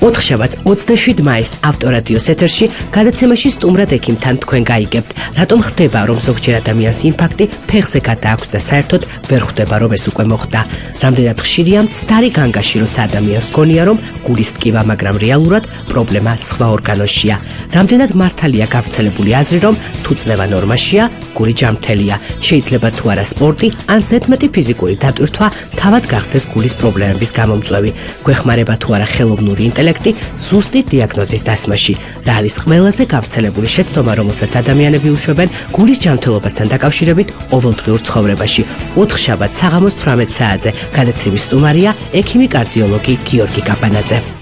ოთხშაბათს 27 მაისს ავტორადიოს ეთერში გადაცემაში სტუმრად ექიმთან თქვენ გაიგებთ, რატომ ხდება, რომ ზოგჯერ ადამიანს ინფარქტი ფეხზე გადააქვს და საერთოდ ვერ ხვდება, რომ ეს უკვე მოხდა. Რამდენად ხშირია მცდარი განგაში, როცა ადამიანს გონია, რომ გულის ტკივა, მაგრამ რეალურად პრობლემა სხვა ორგანოშია. Რამდენად მართალია გავრცელებული აზრი, რომ თუ წნევა ნორმაშია, გული ჯანმრთელია. შეიძლება თუ არა სპორტი, ან ზედმეტი ფიზიკური დატვირთვა თავად გახდეს გულის პრობლემების გამომწვევი. გვეხმარება თუ არა ხელოვნური ინტელექტი ზუსტი დიაგნოზის დასმაში. რა არის ყველაზე გავრცელებული შეცდომა, რომელსაც ადამიანები უშვებენ გულის ჯანმრთელობასთან დაკავშირებით ყოველდღიურ ცხოვრებაში. ოთხშაბათს საღამოს 18 საათზე გადაცემის სტუმარია ექიმი კარდიოლოგი გიორგი კაპანაძე.